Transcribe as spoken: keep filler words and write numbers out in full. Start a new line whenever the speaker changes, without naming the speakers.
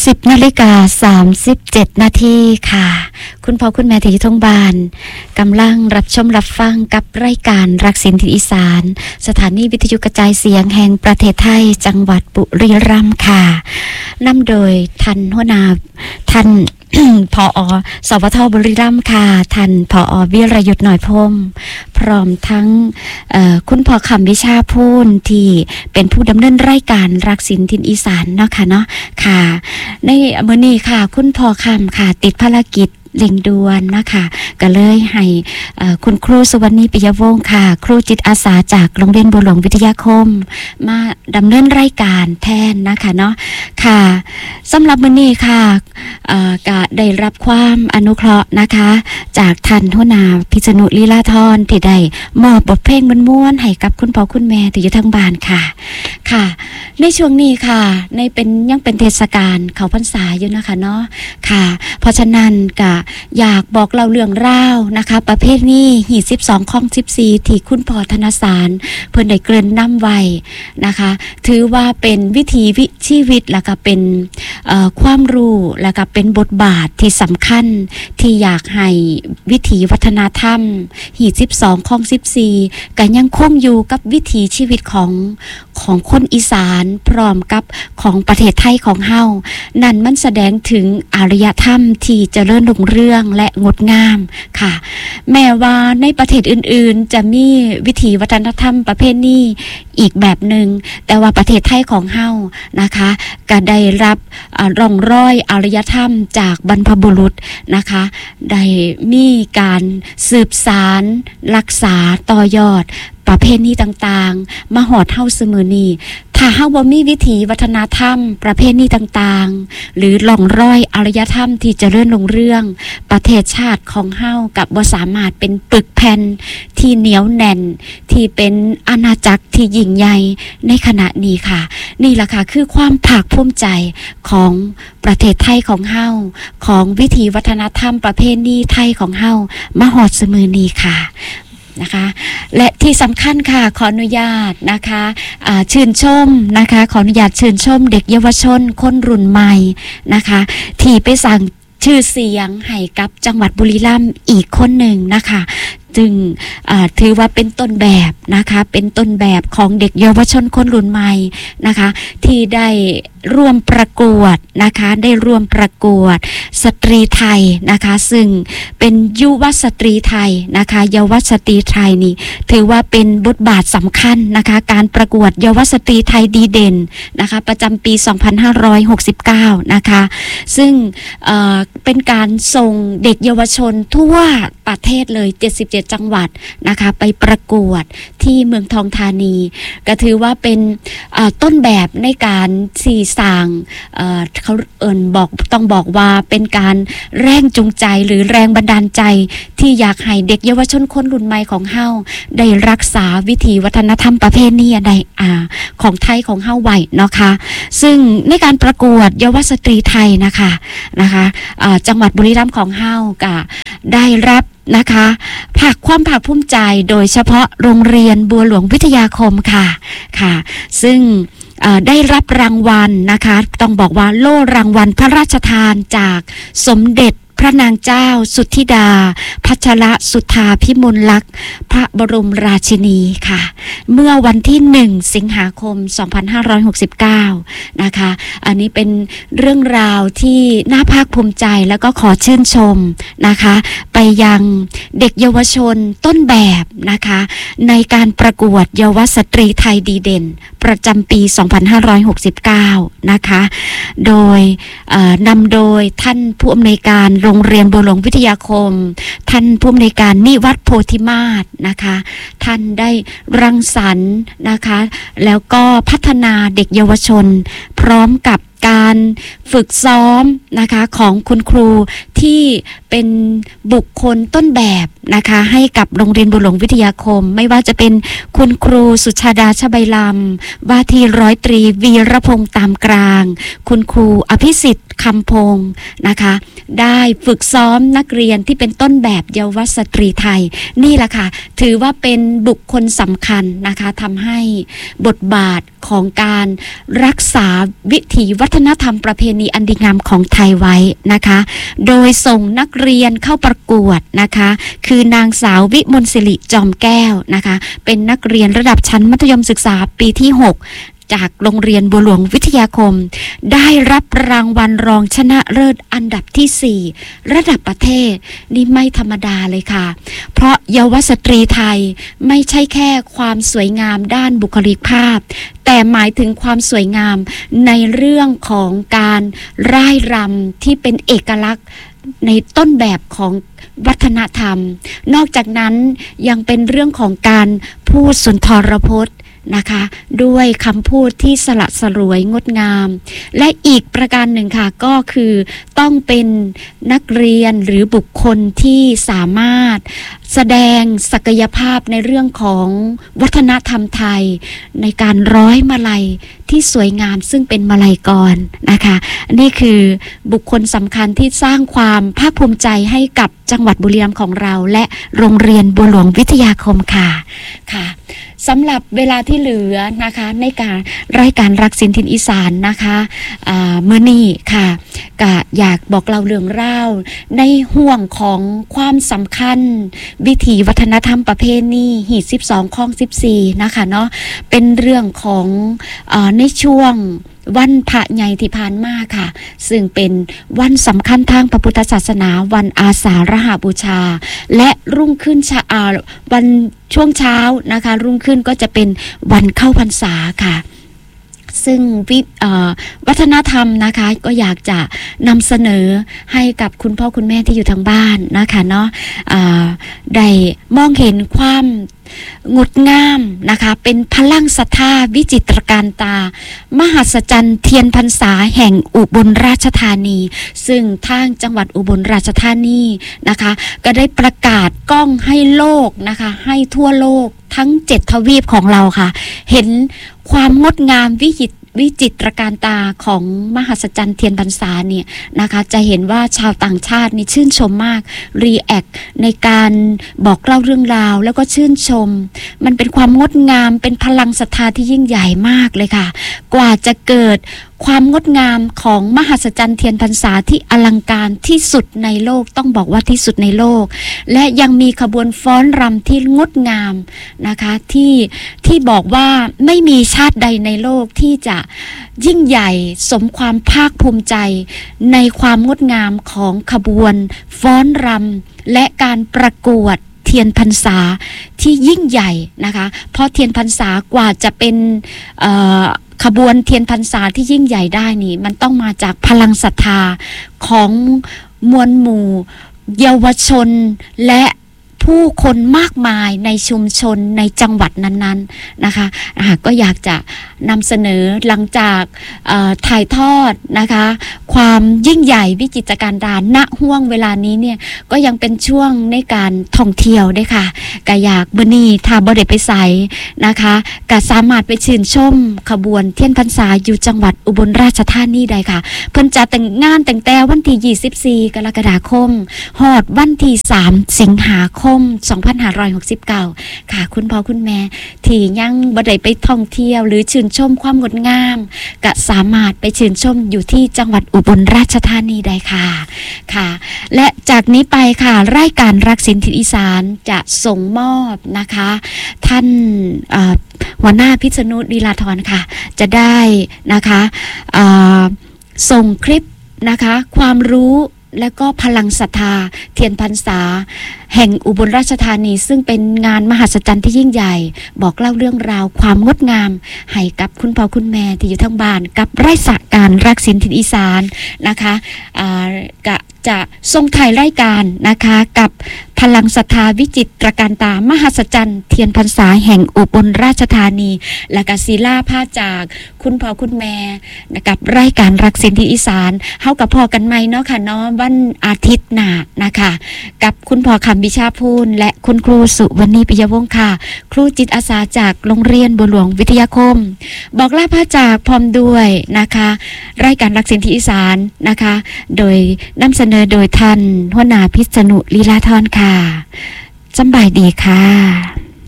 สิบนาฬิกาสามสิบเจ็ดนาทีค่ะคุณพ่อคุณแม่ที่อยู่ทางบ้านกำลังรับชมรับฟังกับรายการรักศิลป์ถิ่นอีสานสถานีวิทยุกระจายเสียงแห่งประเทศไทยจังหวัดบุรีรัมย์ค่ะนำโดยท่านหัวหน้าท่าน ผอ.สวท.บุรีรัมย์ค่ะท่านผอ.วิรยุทธหน่อยพรหมพร้อมทั้งคุณพ่อคำวิชาพูนที่เป็นผู้ดำเนินรายการรักศิลป์ถิ่นอีสานเนาะค่ะเนาะค่ะในมื้อนี้ค่ะคุณพ่อคำค่ะติดภารกิจเร่งด่วนนะคะก็เลยให้คุณครูสุวรรณีปิยวงศ์ค่ะครูจิตอาสาจากโรงเรียนบัวหลวงวิทยาคมมาดำเนินรายการแทนนะคะเนาะค่ะสำหรับมื้อนี้ค่ะก็ได้รับความอนุเคราะห์นะคะจากท่านหัวหน้าพิษณุลีลาธรที่ได้มอบบทเพลงม้วนๆให้กับคุณพ่อคุณแม่ที่อยู่ทางบ้านค่ะค่ะในช่วงนี้ค่ะในเป็นยังเป็นเทศกาลเข้าพรรษาอยู่นะคะเนาะค่ะเพราะฉะนั้นก็อยากบอกเราเรื่องราวนะคะประเภทนี้หีสิบสองข้องสิบสี่ที่คุณพ่อธนสารเพิ่นได้เกริ่นนำไว้นะคะถือว่าเป็นวิถีวิชีวิตแล้วก็เป็นความรู้แล้วก็เป็นบทบาทที่สำคัญที่อยากให้วิถีวัฒนธรรมหีสิบสองข้องสิบสี่ก็ยังคงอยู่กับวิถีชีวิตของของคนอีสานพร้อมกับของประเทศไทยของเฮานั่นมันแสดงถึงอารยธรรมที่เจริญรุ่งเรืองและงดงามค่ะแม้ว่าในประเทศอื่นๆจะมีวิถีวัฒนธรรมประเภทนี้อีกแบบหนึ่งแต่ว่าประเทศไทยของเฮานะคะก็ได้รับร่องรอยอารยธรรมจากบรรพบุรุษนะคะได้มีการสืบสานรักษาต่อยอดประเพณีต่างๆมาหอดเฮาเสมอนี้ถ้าเฮาบ่มีวิถีวัฒนธรรมประเพณีต่างๆหรือหล่องรอยอารยธรรมที่เจริญรุ่งเรืองประเทศชาติของเฮากับบ่สามารถเป็นปึกแผ่นที่เหนียวแน่นที่เป็นอาณาจักรที่ยิ่งใหญ่ในขณะนี้ค่ะนี่แหละค่ะคือความภาคภูมิใจของประเทศไทยของเฮาของวิถีวัฒนธรรมประเพณีไทยของเฮามาหอดเสมอนี้ค่ะนะคะและที่สำคัญค่ะขออนุญาตนะคะชื่นชมนะคะขออนุญาตชื่นชมเด็กเยาวชนคนรุ่นใหม่นะคะที่ไปสั่งชื่อเสียงให้กับจังหวัดบุรีรัมย์อีกคนหนึ่งนะคะจึงถือว่าเป็นต้นแบบนะคะเป็นต้นแบบของเด็กเยาวชนคนรุ่นใหม่นะคะที่ได้ร่วมประกวดนะคะได้ร่วมประกวดสตรีไทยนะคะซึ่งเป็นยุวสตรีไทยนะคะเยาวสตรีไทยนี่ถือว่าเป็นบทบาทสำคัญนะคะการประกวดเยาวสตรีไทยดีเด่นนะคะประจำปีสองพันห้าร้อยหกสิบเก้านะคะซึ่งเอ่อเป็นการส่งเด็กเยาวชนทั่วประเทศเลยเจ็ดสิบเจ็ดจังหวัดนะคะไปประกวดที่เมืองทองธานีก็ถือว่าเป็นต้นแบบในการสี่สร้างเอ่อเขาเอิ่นบอกต้องบอกว่าเป็นการแรงจูงใจหรือแรงบันดาลใจที่อยากให้เด็กเยาวชนคนรุ่นใหม่ของเฮาได้รักษาวิถีวัฒนธรรมประเพณีใดอ่าของไทยของเฮาไว้เนาะค่ะซึ่งในการประกวดเยาวสตรีไทยนะคะนะคะจังหวัดบุรีรัมย์ของเฮาก็ได้รับนะคะภาคความภาคภูมิใจโดยเฉพาะโรงเรียนบัวหลวงวิทยาคมค่ะค่ะซึ่งได้รับรางวัลนะคะต้องบอกว่าโล่รางวัลพระราชทานจากสมเด็จพระนางเจ้าสุทธิดาพัชรสุธาพิมลลักษณ์พระบรมราชินีค่ะเมื่อวันที่หนึ่งสิงหาคมสองพันห้าร้อยหกสิบเก้านะคะอันนี้เป็นเรื่องราวที่น่าภาคภูมิใจแล้วก็ขอชื่นชมนะคะไปยังเด็กเยาวชนต้นแบบนะคะในการประกวดเยาวสตรีไทยดีเด่นประจำปีสองพันห้าร้อยหกสิบเก้านะคะโดยนำโดยท่านผู้อำนวยการโรงเรียนบัวหลวงวิทยาคมท่านผู้อำนวยการนิวัฒน์โพธิมาศนะคะท่านได้รังสรรค์นะคะแล้วก็พัฒนาเด็กเยาวชนพร้อมกับการฝึกซ้อมนะคะของคุณครูที่เป็นบุคคลต้นแบบนะคะให้กับโรงเรียนบุหลวงวิทยาคมไม่ว่าจะเป็นคุณครูสุชาดาชใบลำว่าที่ร้อยตรีวีรพงษ์ตามกลางคุณครูอภิสิทธิ์คำพงศ์นะคะได้ฝึกซ้อมนักเรียนที่เป็นต้นแบบเยาวสตรีไทยนี่แหละค่ะถือว่าเป็นบุคคลสำคัญนะคะทำให้บทบาทของการรักษาวิถีวัฒนธรรมประเพณีอันดีงามของไทยไว้นะคะโดยส่งนักเรียนเข้าประกวดนะคะคือนางสาววิมลศิริจอมแก้วนะคะเป็นนักเรียนระดับชั้นมัธยมศึกษาปีที่หกจากโรงเรียนบัวหลวงวิทยาคมได้รับรางวัลรองชนะเลิศอันดับที่สี่ระดับประเทศนี่ไม่ธรรมดาเลยค่ะเพราะเยาวสตรีไทยไม่ใช่แค่ความสวยงามด้านบุคลิกภาพแต่หมายถึงความสวยงามในเรื่องของการร่ายรำที่เป็นเอกลักษณ์ในต้นแบบของวัฒนธรรมนอกจากนั้นยังเป็นเรื่องของการพูดสุนทรพจน์นะคะด้วยคำพูดที่สละสลวยงดงามและอีกประการหนึ่งค่ะก็คือต้องเป็นนักเรียนหรือบุคคลที่สามารถแสดงศักยภาพในเรื่องของวัฒนธรรมไทยในการร้อยมาลัยที่สวยงามซึ่งเป็นมาลัยกรนะคะนี่คือบุคคลสำคัญที่สร้างความภาคภูมิใจให้กับจังหวัดบุรีรัมย์ของเราและโรงเรียนบัวหลวงวิทยาคมค่ะค่ะสำหรับเวลาที่เหลือนะคะในการรายการรักสินถิ่นอีสานนะคะเมื่อนี้ค่ะก็อยากบอกเราเรื่องเล่าในห่วงของความสำคัญวิถีวัฒนธรรมประเพณีหีดสิบสองข้องสิบสี่นะคะเนาะเป็นเรื่องของเอ่อในช่วงวันพระใหญ่ที่ผ่านมาค่ะซึ่งเป็นวันสำคัญทางพระพุทธศาสนาวันอาสาฬหบูชาและรุ่งขึ้นชาวันช่วงเช้านะคะรุ่งขึ้นก็จะเป็นวันเข้าพรรษาค่ะซึ่งวิวัฒนธรรมนะคะก็อยากจะนำเสนอให้กับคุณพ่อคุณแม่ที่อยู่ทางบ้านนะคะเนาะได้มองเห็นความงดงามนะคะเป็นพลังศรัทธาวิจิตรการตามหัศจรรย์เทียนพรรษาแห่งอุบลราชธานีซึ่งทางจังหวัดอุบลราชธานีนะคะก็ได้ประกาศกล้องให้โลกนะคะให้ทั่วโลกทั้งเจ็ดทวีปของเราค่ะเห็นความงดงามวิจิตรวิจิตรการตาของมหัศจรรย์เทียนพรรษาเนี่ยนะคะจะเห็นว่าชาวต่างชาตินี่ชื่นชมมากรีแอคในการบอกเล่าเรื่องราวแล้วก็ชื่นชมมันเป็นความงดงามเป็นพลังศรัทธาที่ยิ่งใหญ่มากเลยค่ะกว่าจะเกิดความงดงามของมหัศจรรย์เทียนพรรษาที่อลังการที่สุดในโลกต้องบอกว่าที่สุดในโลกและยังมีขบวนฟ้อนรำที่งดงามนะคะที่ที่บอกว่าไม่มีชาติใดในโลกที่จะยิ่งใหญ่สมความภาคภูมิใจในความงดงามของขบวนฟ้อนรำและการประกวดเทียนพรรษาที่ยิ่งใหญ่นะคะเพราะเทียนพรรษากว่าจะเป็นเอ่อขบวนเทียนพรรษาที่ยิ่งใหญ่ได้นี่มันต้องมาจากพลังศรัทธาของมวลหมู่เยาวชนและผู้คนมากมายในชุมชนในจังหวัดนั้นๆนะคะก็อยากจะนำเสนอหลังจากถ่ายทอดนะคะความยิ่งใหญ่วิจิตรการตาณห่วงเวลานี้เนี่ยก็ยังเป็นช่วงในการท่องเที่ยวด้วยค่ะก็อยากมื้อนี้ถ้าบ่ได้ไปไสนะคะก็สามารถไปชื่นชมขบวนเทียนพรรษาอยู่จังหวัดอุบลราชธานีได้ค่ะเพิ่นจะแต่งงานแต่งแต่วันที่ยี่สิบสี่กรกฎาคมฮอดวันที่สามสิงหาคมสองพันห้าร้อยหกสิบเก้าค่ะคุณพ่อคุณแม่ที่ยังบ่ได้ไปท่องเที่ยวหรือชื่นชมความงดงามก็สามารถไปชื่นชมอยู่ที่จังหวัดอุบลราชธานีได้ค่ะค่ะและจากนี้ไปค่ะรายการรักสินถิ่นอีสานจะส่งมอบนะคะท่านหัวหน้าพิษณุลีลาธรค่ะจะได้นะคะส่งคลิปนะคะความรู้และก็พลังศรัทธาเทียนพรรษาแห่งอุบลราชธานีซึ่งเป็นงานมหัศจรรย์ที่ยิ่งใหญ่บอกเล่าเรื่องราวความงดงามให้กับคุณพ่อคุณแม่ที่อยู่ทั้งบ้านกับรายการรักสินถิ่นอีสานนะคะอ่าจะส่งถ่ายรายการนะคะกับพลังศรัทธาวิจิตรการตามหัศจรรย์เทียนพรรษาแห่งอุบลราชธานีและกศิลาผ้าจากคุณพ่อคุณแม่กับรายการรักสินที่อีสานเฮากับพ่อกันใหม่เนาะค่ะเนาะวันอาทิตย์หน้านะคะกับคุณพ่อคำบิชาพูนและคุณครูสุวรรณีปิยวงศ์ค่ะครูจิตอาสาจากโรงเรียนบัวหลวงวิทยาคมบอกลาผ้าจากพร้อมด้วยนะคะรายการรักสินที่อีสานนะคะโดยนำเสนอโดยท่านหัวหน้าพิษณุลีลาธรค่ะสำบายดีค่ะ